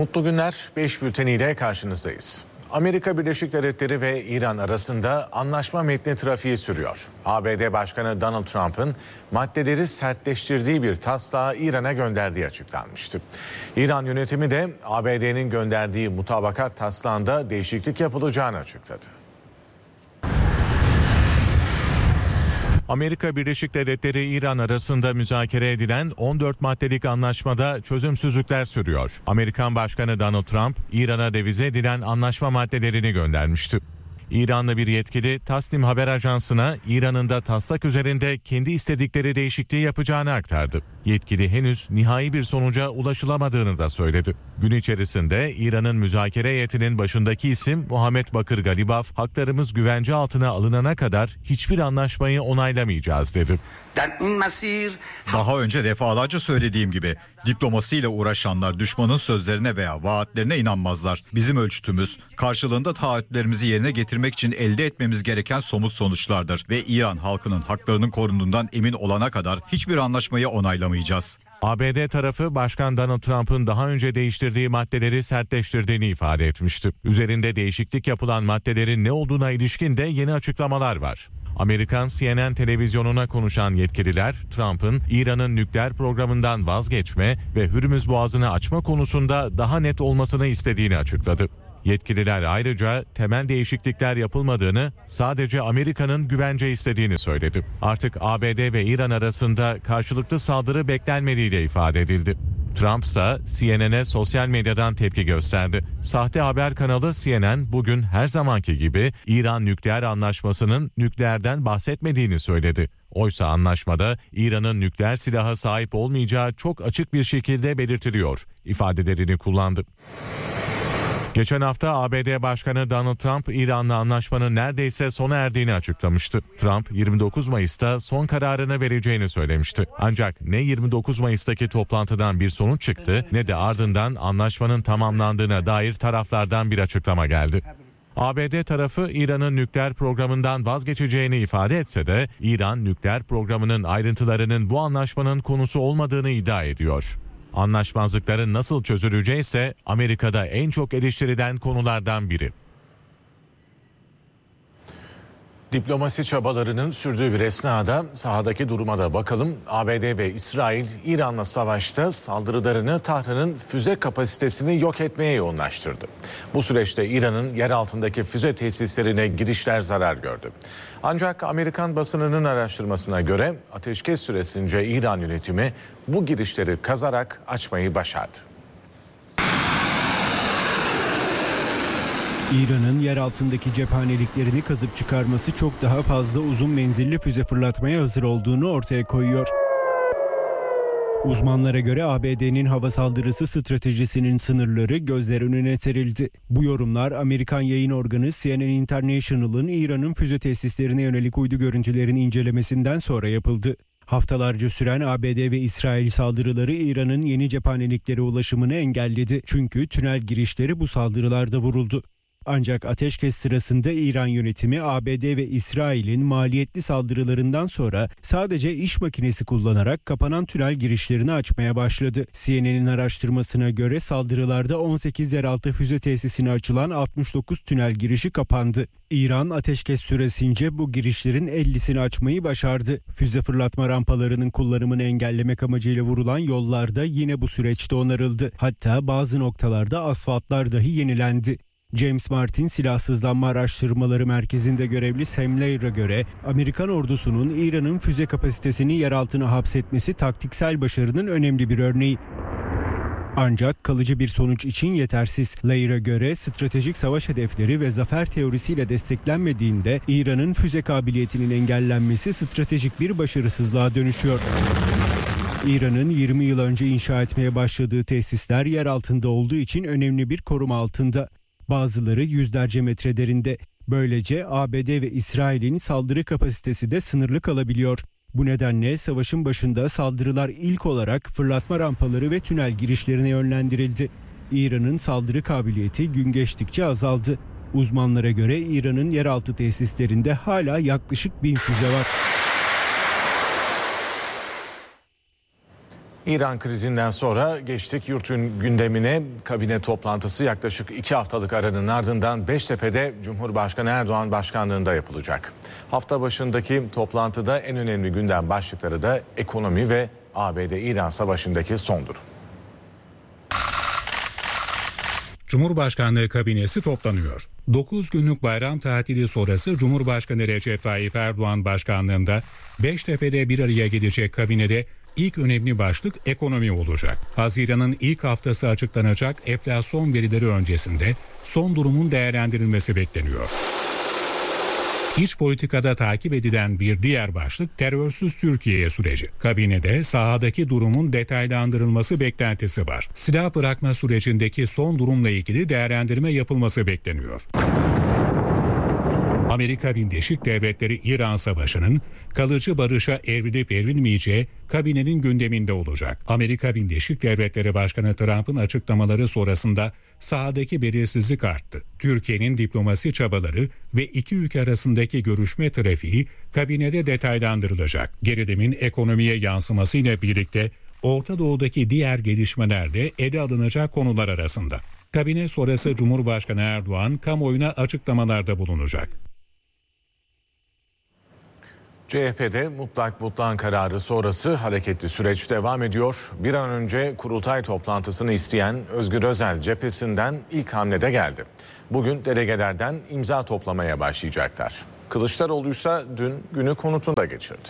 Mutlu günler 5 bülteniyle karşınızdayız. Amerika Birleşik Devletleri ve İran arasında anlaşma metni trafiği sürüyor. ABD Başkanı Donald Trump'ın maddeleri sertleştirdiği bir taslağı İran'a gönderdiği açıklanmıştı. İran yönetimi de ABD'nin gönderdiği mutabakat taslağında değişiklik yapılacağını açıkladı. Amerika Birleşik Devletleri İran arasında müzakere edilen 14 maddelik anlaşmada çözümsüzlükler sürüyor. Amerikan Başkanı Donald Trump, İran'a revize edilen anlaşma maddelerini göndermişti. İranlı bir yetkili Tasnim Haber Ajansı'na İran'ın da taslak üzerinde kendi istedikleri değişikliği yapacağını aktardı. Yetkili henüz nihai bir sonuca ulaşılamadığını da söyledi. Gün içerisinde İran'ın müzakere heyetinin başındaki isim Muhammed Bakır Galibaf, haklarımız güvence altına alınana kadar hiçbir anlaşmayı onaylamayacağız dedi. Daha önce defalarca söylediğim gibi diplomasiyle uğraşanlar düşmanın sözlerine veya vaatlerine inanmazlar. Bizim ölçütümüz karşılığında taahhütlerimizi yerine getirmek için elde etmemiz gereken somut sonuçlardır ve İran halkının haklarının korunduğundan emin olana kadar hiçbir anlaşmayı onaylamayacağız. ABD tarafı Başkan Donald Trump'ın daha önce değiştirdiği maddeleri sertleştirdiğini ifade etmişti. Üzerinde değişiklik yapılan maddelerin ne olduğuna ilişkin de yeni açıklamalar var. Amerikan CNN televizyonuna konuşan yetkililer, Trump'ın İran'ın nükleer programından vazgeçme ve Hürmüz Boğazı'nı açma konusunda daha net olmasını istediğini açıkladı. Yetkililer ayrıca temel değişiklikler yapılmadığını, sadece Amerika'nın güvence istediğini söyledi. Artık ABD ve İran arasında karşılıklı saldırı beklenmediği de ifade edildi. Trump ise CNN'e sosyal medyadan tepki gösterdi. Sahte haber kanalı CNN bugün her zamanki gibi İran nükleer anlaşmasının nükleerden bahsetmediğini söyledi. Oysa anlaşmada İran'ın nükleer silaha sahip olmayacağı çok açık bir şekilde belirtiliyor ifadelerini kullandı. Geçen hafta ABD Başkanı Donald Trump, İran'la anlaşmanın neredeyse sona erdiğini açıklamıştı. Trump, 29 Mayıs'ta son kararını vereceğini söylemişti. Ancak ne 29 Mayıs'taki toplantıdan bir sonuç çıktı ne de ardından anlaşmanın tamamlandığına dair taraflardan bir açıklama geldi. ABD tarafı İran'ın nükleer programından vazgeçeceğini ifade etse de İran nükleer programının ayrıntılarının bu anlaşmanın konusu olmadığını iddia ediyor. Anlaşmazlıkların nasıl çözüleceği ise Amerika'da en çok eleştirilen konulardan biri. Diplomasi çabalarının sürdüğü bir esnada sahadaki duruma da bakalım. ABD ve İsrail, İran'la savaşta saldırılarını Tahran'ın füze kapasitesini yok etmeye yoğunlaştırdı. Bu süreçte İran'ın yer altındaki füze tesislerine girişler zarar gördü. Ancak Amerikan basınının araştırmasına göre ateşkes süresince İran yönetimi bu girişleri kazarak açmayı başardı. İran'ın yer altındaki cephaneliklerini kazıp çıkarması çok daha fazla uzun menzilli füze fırlatmaya hazır olduğunu ortaya koyuyor. Uzmanlara göre ABD'nin hava saldırısı stratejisinin sınırları gözler önüne serildi. Bu yorumlar Amerikan yayın organı CNN International'ın İran'ın füze tesislerine yönelik uydu görüntülerini incelemesinden sonra yapıldı. Haftalarca süren ABD ve İsrail saldırıları İran'ın yeni cephaneliklere ulaşımını engelledi. Çünkü tünel girişleri bu saldırılarda vuruldu. Ancak ateşkes sırasında İran yönetimi ABD ve İsrail'in maliyetli saldırılarından sonra sadece iş makinesi kullanarak kapanan tünel girişlerini açmaya başladı. CNN'in araştırmasına göre saldırılarda 18 yeraltı füze tesisine açılan 69 tünel girişi kapandı. İran ateşkes süresince bu girişlerin 50'sini açmayı başardı. Füze fırlatma rampalarının kullanımını engellemek amacıyla vurulan yollar da yine bu süreçte onarıldı. Hatta bazı noktalarda asfaltlar dahi yenilendi. James Martin Silahsızlanma Araştırmaları Merkezi'nde görevli Sam Leir'a göre Amerikan ordusunun İran'ın füze kapasitesini yer altına hapsetmesi taktiksel başarının önemli bir örneği. Ancak kalıcı bir sonuç için yetersiz. Leir'a göre stratejik savaş hedefleri ve zafer teorisiyle desteklenmediğinde İran'ın füze kabiliyetinin engellenmesi stratejik bir başarısızlığa dönüşüyor. İran'ın 20 yıl önce inşa etmeye başladığı tesisler yer altında olduğu için önemli bir koruma altında. Bazıları yüzlerce metre derinde. Böylece ABD ve İsrail'in saldırı kapasitesi de sınırlı kalabiliyor. Bu nedenle savaşın başında saldırılar ilk olarak fırlatma rampaları ve tünel girişlerine yönlendirildi. İran'ın saldırı kabiliyeti gün geçtikçe azaldı. Uzmanlara göre İran'ın yeraltı tesislerinde hala yaklaşık 1000 füze var. İran krizinden sonra geçtik yurtun gündemine. Kabine toplantısı yaklaşık 2 haftalık aranın ardından Beştepe'de Cumhurbaşkanı Erdoğan başkanlığında yapılacak. Hafta başındaki toplantıda en önemli gündem başlıkları da ekonomi ve ABD-İran savaşındaki son durum. Cumhurbaşkanlığı kabinesi toplanıyor. 9 günlük bayram tatili sonrası Cumhurbaşkanı Recep Tayyip Erdoğan başkanlığında Beştepe'de bir araya gelecek kabinede ilk önemli başlık ekonomi olacak. Haziran'ın ilk haftası açıklanacak enflasyon verileri öncesinde son durumun değerlendirilmesi bekleniyor. İç politikada takip edilen bir diğer başlık terörsüz Türkiye süreci. Kabinede sahadaki durumun detaylandırılması beklentisi var. Silah bırakma sürecindeki son durumla ilgili değerlendirme yapılması bekleniyor. Amerika Birleşik Devletleri İran Savaşı'nın kalıcı barışa evrilip evrilmeyeceği kabinenin gündeminde olacak. Amerika Birleşik Devletleri Başkanı Trump'ın açıklamaları sonrasında sahadaki belirsizlik arttı. Türkiye'nin diplomasi çabaları ve iki ülke arasındaki görüşme trafiği kabinede detaylandırılacak. Gerilimin ekonomiye yansımasıyla birlikte Orta Doğu'daki diğer gelişmeler de ele alınacak konular arasında. Kabine sonrası Cumhurbaşkanı Erdoğan kamuoyuna açıklamalarda bulunacak. CHP'de mutlak kararı sonrası hareketli süreç devam ediyor. Bir an önce kurultay toplantısını isteyen Özgür Özel cephesinden ilk hamlede geldi. Bugün delegelerden imza toplamaya başlayacaklar. Kılıçdaroğlu ise dün günü konutunda geçirdi.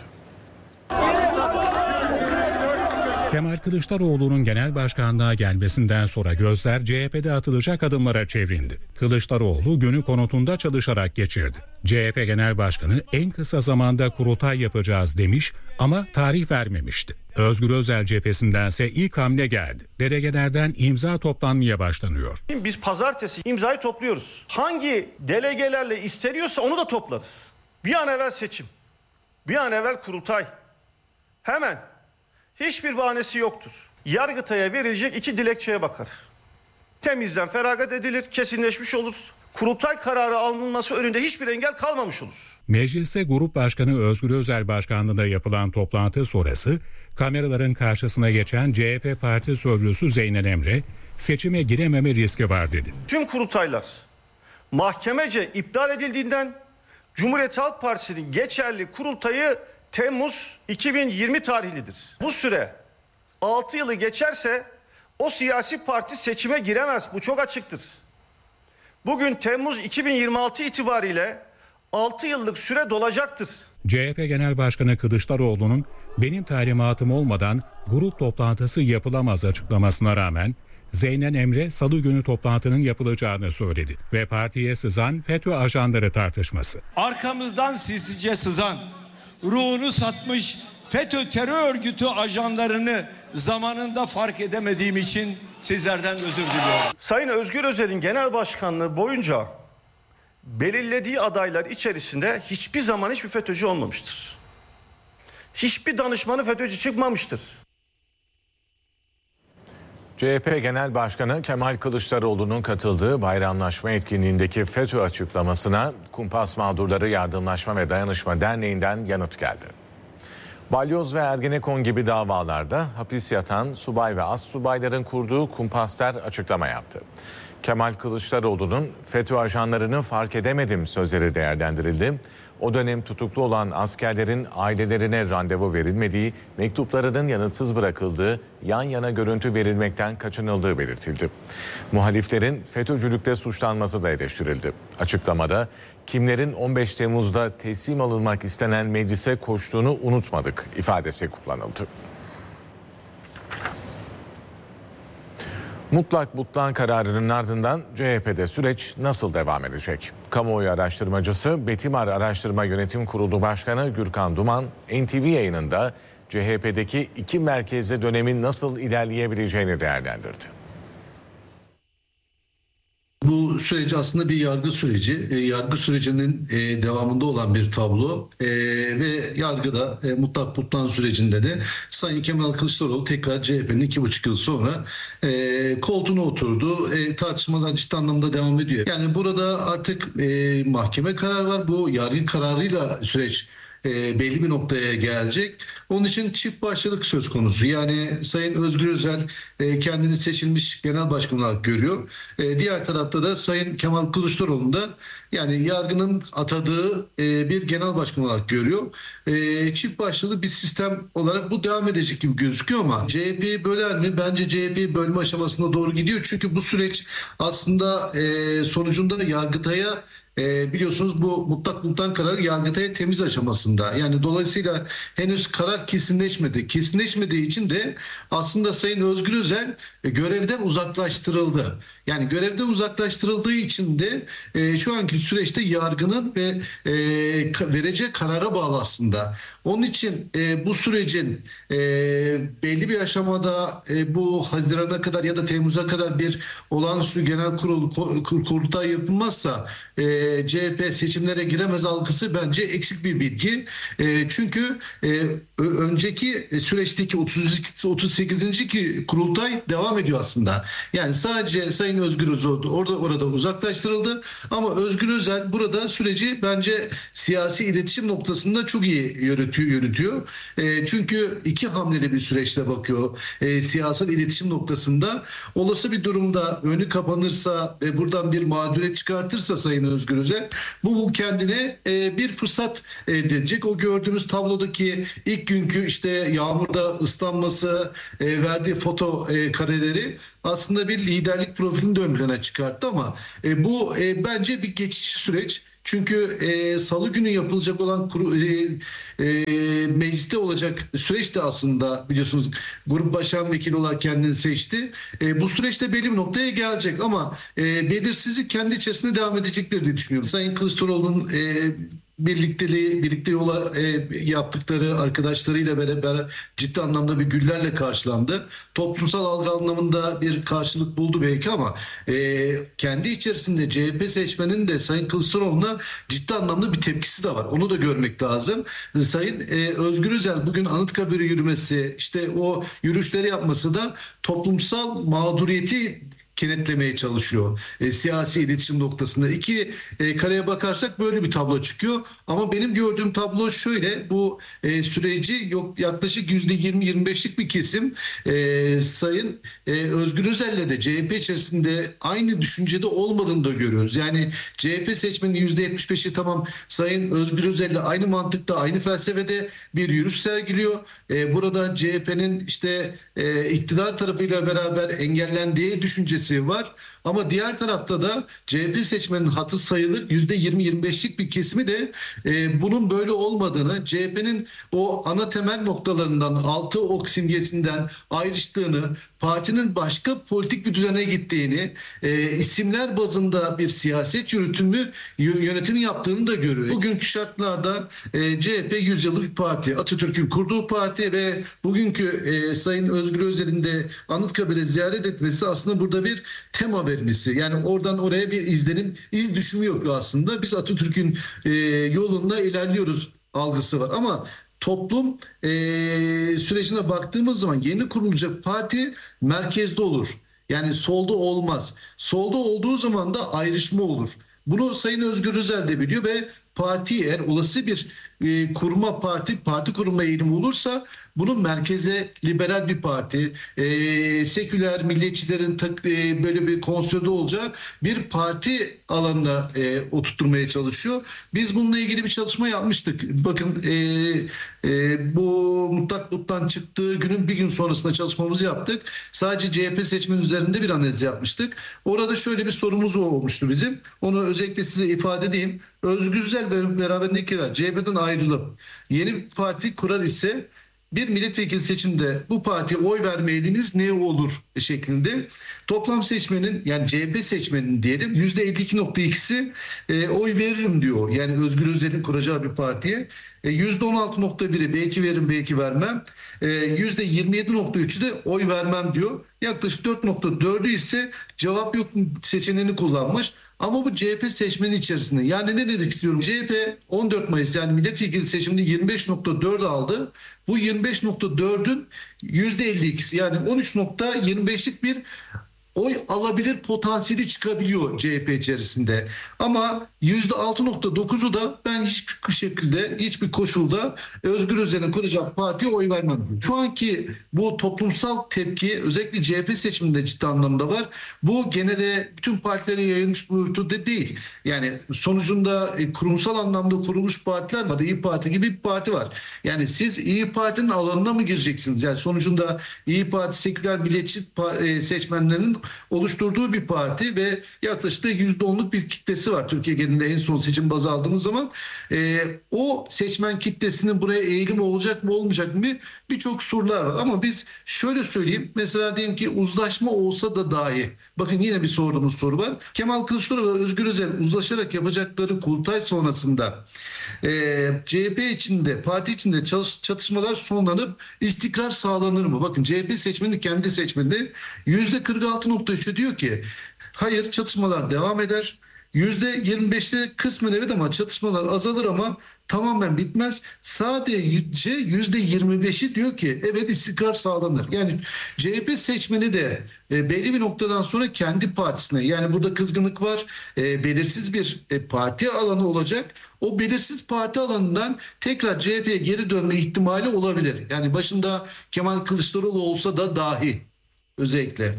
Kemal Kılıçdaroğlu'nun genel başkanlığa gelmesinden sonra gözler CHP'de atılacak adımlara çevrildi. Kılıçdaroğlu günü konutunda çalışarak geçirdi. CHP Genel Başkanı en kısa zamanda kurultay yapacağız demiş ama tarih vermemişti. Özgür Özel cephesindense ilk hamle geldi. Delegelerden imza toplanmaya başlanıyor. Biz pazartesi imzayı topluyoruz. Hangi delegelerle isteniyorsa onu da toplarız. Bir an evvel seçim, bir an evvel kurultay. Hemen. Hiçbir bahanesi yoktur. Yargıtay'a verilecek 2 dilekçeye bakar. Temizden feragat edilir, kesinleşmiş olur. Kurultay kararı alınması önünde hiçbir engel kalmamış olur. Mecliste Grup Başkanı Özgür Özel başkanlığında yapılan toplantı sonrası kameraların karşısına geçen CHP Parti Sözcüsü Zeynel Emre seçime girememe riski var dedi. Tüm kurultaylar mahkemece iptal edildiğinden Cumhuriyet Halk Partisi'nin geçerli kurultayı Temmuz 2020 tarihlidir. Bu süre 6 yılı geçerse o siyasi parti seçime giremez. Bu çok açıktır. Bugün Temmuz 2026 itibariyle 6 yıllık süre dolacaktır. CHP Genel Başkanı Kılıçdaroğlu'nun benim talimatım olmadan grup toplantısı yapılamaz açıklamasına rağmen Zeynel Emre salı günü toplantının yapılacağını söyledi ve partiye sızan FETÖ ajanları tartışması. Arkamızdan sinsice sızan, ruhunu satmış FETÖ terör örgütü ajanlarını zamanında fark edemediğim için sizlerden özür diliyorum. Sayın Özgür Özel'in genel başkanlığı boyunca belirlediği adaylar içerisinde hiçbir zaman hiçbir FETÖ'cü olmamıştır. Hiçbir danışmanı FETÖ'cü çıkmamıştır. CHP Genel Başkanı Kemal Kılıçdaroğlu'nun katıldığı bayramlaşma etkinliğindeki FETÖ açıklamasına Kumpas Mağdurları Yardımlaşma ve Dayanışma Derneği'nden yanıt geldi. Balyoz ve Ergenekon gibi davalarda hapis yatan subay ve astsubayların kurduğu kumpaslar açıklama yaptı. Kemal Kılıçdaroğlu'nun FETÖ ajanlarını fark edemedim sözleri değerlendirildi. O dönem tutuklu olan askerlerin ailelerine randevu verilmediği, mektuplarının yanıtsız bırakıldığı, yan yana görüntü verilmekten kaçınıldığı belirtildi. Muhaliflerin FETÖ'cülükte suçlanması da eleştirildi. Açıklamada kimlerin 15 Temmuz'da teslim alınmak istenen meclise koştuğunu unutmadık ifadesi kullanıldı. Mutlak kararının ardından CHP'de süreç nasıl devam edecek? Kamuoyu araştırmacısı Betimar Araştırma Yönetim Kurulu Başkanı Gürkan Duman, NTV yayınında CHP'deki 2 merkezli dönemin nasıl ilerleyebileceğini değerlendirdi. Bu süreç aslında bir yargı süreci. Yargı sürecinin devamında olan bir tablo. Ve yargıda mutlak sürecinde de Sayın Kemal Kılıçdaroğlu tekrar CHP'nin 2,5 yıl sonra koltuğuna oturdu. Tartışmalar ciddi anlamda devam ediyor. Yani burada artık mahkeme kararı var. Bu yargı kararıyla süreç belli bir noktaya gelecek. Onun için çift başlılık söz konusu. Yani Sayın Özgür Özel kendini seçilmiş genel başkan olarak görüyor. Diğer tarafta da Sayın Kemal Kılıçdaroğlu da yani yargının atadığı bir genel başkan olarak görüyor. Çift başlılı bir sistem olarak bu devam edecek gibi gözüküyor ama CHP'yi böler mi? Bence CHP'yi bölme aşamasına doğru gidiyor. Çünkü bu süreç aslında sonucunda Yargıtay'a biliyorsunuz bu mutlak bultan kararı Yargıtay'a temiz aşamasında. Yani dolayısıyla henüz karar kesinleşmedi. Kesinleşmediği için de aslında Sayın Özgür Özel görevden uzaklaştırıldı. Yani görevden uzaklaştırıldığı için de şu anki süreçte yargının ve vereceği karara bağlı aslında. Onun için bu sürecin belli bir aşamada bu Haziran'a kadar ya da Temmuz'a kadar bir olağanüstü genel kurultay yapılmazsa CHP seçimlere giremez algısı bence eksik bir bilgi. Çünkü önceki süreçteki 38. kurultay devam ediyor aslında. Yani sadece Sayın Özgür Özel orada uzaklaştırıldı ama Özgür Özel burada süreci bence siyasi iletişim noktasında çok iyi yönetiyor. Çünkü iki hamleli bir süreçte bakıyor. Siyasal iletişim noktasında olası bir durumda önü kapanırsa ve buradan bir mağduriyet çıkartırsa Sayın Özgür Özel bu kendine bir fırsat elde edecek. O gördüğümüz tablodaki ilk günkü işte yağmurda ıslanması, verdiği foto kareleri aslında bir liderlik profilini de ön plana çıkarttı ama bu bence bir geçici süreç. Çünkü salı günü yapılacak olan mecliste olacak süreç de aslında biliyorsunuz grup başkan vekili olarak kendini seçti. Bu süreçte belli bir noktaya gelecek ama belirsizlik kendi içerisinde devam edecektir diye düşünüyorum. Sayın Kılıçdaroğlu'nun birlikte yola yaptıkları arkadaşlarıyla beraber ciddi anlamda bir güllerle karşılandı. Toplumsal algı anlamında bir karşılık buldu belki ama kendi içerisinde CHP seçmenin de Sayın Kılıçdaroğlu'na ciddi anlamda bir tepkisi de var. Onu da görmek lazım. Sayın Özgür Özel bugün Anıtkabir'e yürümesi, işte o yürüyüşleri yapması da toplumsal mağduriyeti kenetlemeye çalışıyor. Siyasi iletişim noktasında. İki kareye bakarsak böyle bir tablo çıkıyor. Ama benim gördüğüm tablo şöyle. Bu süreci yaklaşık %20-25'lik bir kesim Sayın Özgür Özel'le de CHP içerisinde aynı düşüncede olmadığını da görüyoruz. Yani CHP seçmenin %75'i tamam Sayın Özgür Özel'le aynı mantıkta, aynı felsefede bir yürüyüş sergiliyor. Burada CHP'nin işte iktidar tarafıyla beraber engellendiği düşüncesi var. Ama diğer tarafta da CHP seçmenin hatı sayılır %20-25'lik bir kesimi de bunun böyle olmadığını, CHP'nin o ana temel noktalarından 6 ok simgesinden ayrıştığını, partinin başka politik bir düzene gittiğini, isimler bazında bir siyaset yönetimi yaptığını da görüyor. Bugünkü şartlarda CHP 100 yıllık bir parti, Atatürk'ün kurduğu parti ve bugünkü Sayın Özgür Özel'in de Anıtkabir'i ziyaret etmesi aslında burada bir tema vermesi. Yani oradan oraya bir iz düşümü yapıyor aslında. Biz Atatürk'ün yolunda ilerliyoruz algısı var. Ama toplum sürecine baktığımız zaman yeni kurulacak parti merkezde olur. Yani solda olmaz. Solda olduğu zaman da ayrışma olur. Bunu Sayın Özgür Özel de biliyor ve parti eğer olası bir parti kurma eğilimi olursa bunun merkeze liberal bir parti, seküler milliyetçilerin böyle bir konsolide olacağı bir parti alanına oturtmaya çalışıyor. Biz bununla ilgili bir çalışma yapmıştık. Bakın bu mutlak buluttan çıktığı günün bir gün sonrasında çalışmamızı yaptık. Sadece CHP seçmenin üzerinde bir analiz yapmıştık. Orada şöyle bir sorumuz olmuştu bizim. Onu özellikle size ifade edeyim. Özgür Özel ve beraberindeki CHP'den ayrılıp yeni bir parti kurar ise bir milletvekili seçimde bu partiye oy verme eğiliminiz ne olur şeklinde toplam seçmenin yani CHP seçmenin diyelim %52.2'si oy veririm diyor. Yani Özgür Özel'in kuracağı bir partiye. %16.1'i belki veririm belki vermem. %27.3'ü de oy vermem diyor. Yaklaşık 4.4'ü ise cevap yok seçeneğini kullanmış. Ama bu CHP seçmeni içerisinde. Yani ne demek istiyorum? CHP 14 Mayıs yani milletvekili seçiminde 25.4 aldı. Bu 25.4'ün %52'si yani 13.25'lik bir oy alabilir potansiyeli çıkabiliyor CHP içerisinde. Ama %6.9'u da ben hiçbir şekilde, hiçbir koşulda Özgür Özel'in kuracağı partiye oy vermem. Şu anki bu toplumsal tepki özellikle CHP seçiminde ciddi anlamda var. Bu genelde bütün partilere yayılmış bir örtü değil. Yani sonucunda kurumsal anlamda kurulmuş partiler var. İYİ Parti gibi bir parti var. Yani siz İYİ Parti'nin alanına mı gireceksiniz? Yani sonucunda İYİ Parti seküler milliyetçi seçmenlerin oluşturduğu bir parti ve yaklaşık %10'luk bir kitlesi var. Türkiye genelinde en son seçim bazı aldığımız zaman o seçmen kitlesinin buraya eğilim olacak mı olmayacak mı birçok sorular var. Ama biz şöyle söyleyeyim. Mesela diyelim ki uzlaşma olsa da dahi. Bakın yine bir sorduğumuz soru var. Kemal Kılıçdaroğlu ve Özgür Özel uzlaşarak yapacakları kurultay sonrasında CHP içinde, parti içinde çatışmalar sonlanıp istikrar sağlanır mı? Bakın CHP seçmeni kendi seçmeni %46.3'ü diyor ki hayır, çatışmalar devam eder. %25'te kısmen evet ama çatışmalar azalır ama tamamen bitmez. Sadece %25'i diyor ki evet, istikrar sağlanır. Yani CHP seçmeni de belli bir noktadan sonra kendi partisine, yani burada kızgınlık var, belirsiz bir parti alanı olacak. O belirsiz parti alanından tekrar CHP'ye geri dönme ihtimali olabilir. Yani başında Kemal Kılıçdaroğlu olsa da dahi özellikle.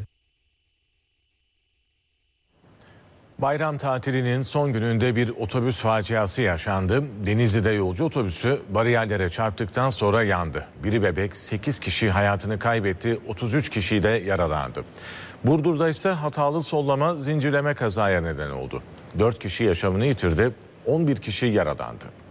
Bayram tatilinin son gününde bir otobüs faciası yaşandı. Denizli'de yolcu otobüsü bariyerlere çarptıktan sonra yandı. Biri bebek, 8 kişi hayatını kaybetti, 33 kişi de yaralandı. Burdur'da ise hatalı sollama zincirleme kazaya neden oldu. 4 kişi yaşamını yitirdi, 11 kişi yaralandı.